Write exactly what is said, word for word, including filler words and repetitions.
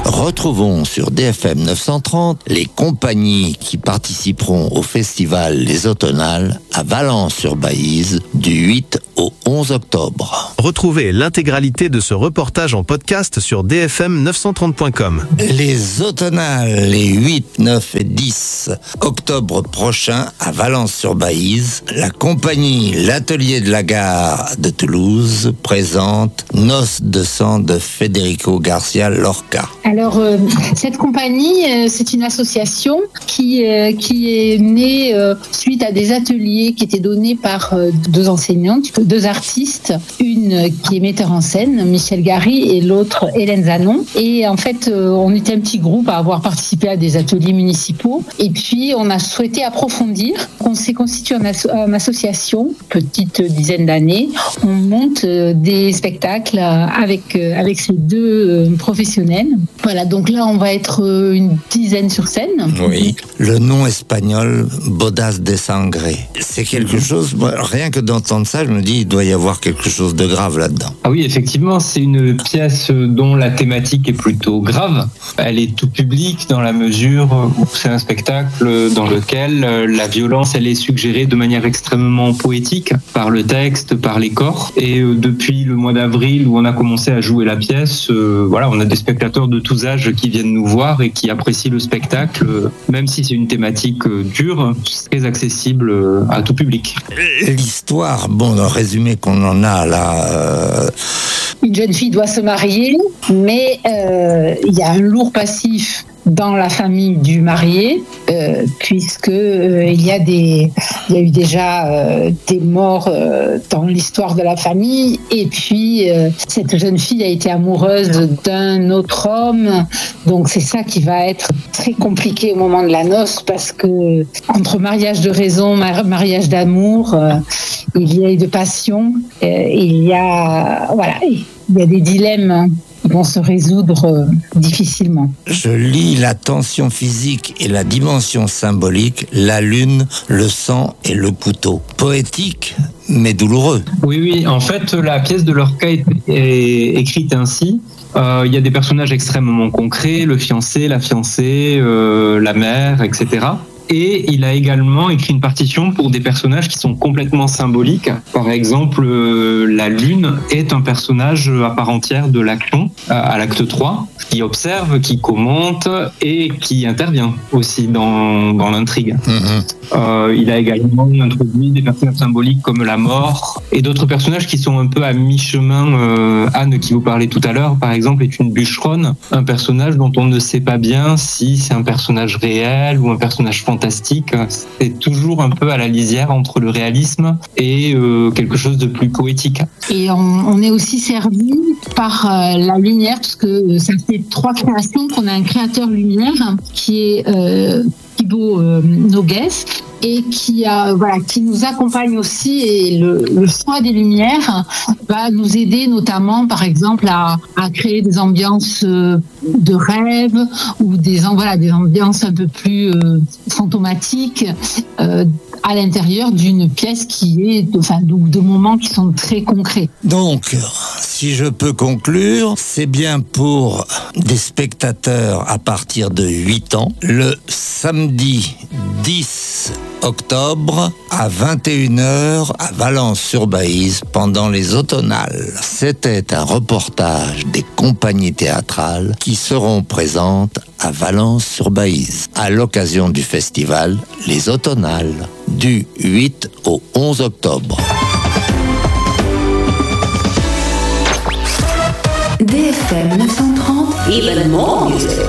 Retrouvons sur D F M neuf cent trente les compagnies qui participeront au festival Les Automnales à Valence-sur-Baïse du huit au onze octobre. Retrouvez l'intégralité de ce reportage en podcast sur d f m neuf cent trente point com. Les Automnales, les huit, neuf et dix octobre prochains à Valence-sur-Baïse, la compagnie L'Atelier de la Gare de Toulouse présente Noces de sang de Federico Garcia Lorca. Alors, euh, cette compagnie, euh, c'est une association qui, euh, qui est née euh, suite à des ateliers qui étaient donnés par euh, deux enseignantes, deux artistes, une qui est metteur en scène, Michel Gary, et l'autre Hélène Zanon. Et en fait, euh, on était un petit groupe à avoir participé à des ateliers municipaux. Et puis, on a souhaité approfondir. On s'est constitué en, asso- en association, petite dizaine d'années. On monte euh, des spectacles euh, avec, euh, avec ces deux euh, professionnels. Voilà, donc là, on va être euh, une dizaine sur scène. Oui, le nom espagnol, Bodas de Sangre. C'est quelque chose, moi, rien que d'entendre ça, je me dis, il doit y avoir quelque chose de grave là-dedans. Ah oui, effectivement, c'est une pièce dont la thématique est plutôt grave. Elle est tout public dans la mesure où c'est un spectacle dans lequel la violence, elle est suggérée de manière extrêmement poétique par le texte, par les corps. Et depuis le mois d'avril où on a commencé à jouer la pièce, euh, voilà, on a des spectateurs de tous âges qui viennent nous voir et qui apprécient le spectacle, même si c'est une thématique dure, très accessible à tout public. L'histoire, bon, le résumé qu'on en a là... Euh... Une jeune fille doit se marier, mais euh, il y a un lourd passif dans la famille du marié, euh, puisque euh, il y a des, il y a eu déjà euh, des morts euh, dans l'histoire de la famille, et puis euh, cette jeune fille a été amoureuse d'un autre homme, donc c'est ça qui va être très compliqué au moment de la noce, parce que entre mariage de raison, mariage d'amour, euh, il y a de passion, euh, il y a voilà, il y a des dilemmes qui vont se résoudre euh, difficilement. Je lis la tension physique et la dimension symbolique, la lune, le sang et le couteau. Poétique, mais douloureux. Oui, oui. En fait, la pièce de Lorca est, est écrite ainsi. Euh, il y a des personnages extrêmement concrets, le fiancé, la fiancée, euh, la mère, et cetera. Et il a également écrit une partition pour des personnages qui sont complètement symboliques. Par exemple, euh, la lune est un personnage à part entière de l'action, à l'acte trois, qui observe, qui commente et qui intervient aussi dans, dans l'intrigue. Mmh. Euh, il a également introduit des personnages symboliques comme la mort et d'autres personnages qui sont un peu à mi-chemin. Euh, Anne, qui vous parlait tout à l'heure, par exemple, est une bûcheronne, un personnage dont on ne sait pas bien si c'est un personnage réel ou un personnage fantastique. Fantastique, c'est toujours un peu à la lisière entre le réalisme et euh, quelque chose de plus poétique. Et on, on est aussi servi par euh, la lumière, parce que ça fait trois créations qu'on a un créateur lumière qui est euh, Thibaut euh, Nogues, et qui a voilà qui nous accompagne aussi, et le, le choix des lumières va nous aider notamment par exemple à, à créer des ambiances de rêve ou des voilà des ambiances un peu plus euh, fantomatiques euh, à l'intérieur d'une pièce qui est enfin de, de moments qui sont très concrets. Donc, si je peux conclure, c'est bien pour des spectateurs à partir de huit ans, le samedi dix octobre à vingt et une heures à Valence-sur-Baïse pendant les Automnales. C'était un reportage des compagnies théâtrales qui seront présentes à Valence-sur-Baïse à l'occasion du festival Les Automnales du huit au onze octobre. D F M neuf cent trente, even more music.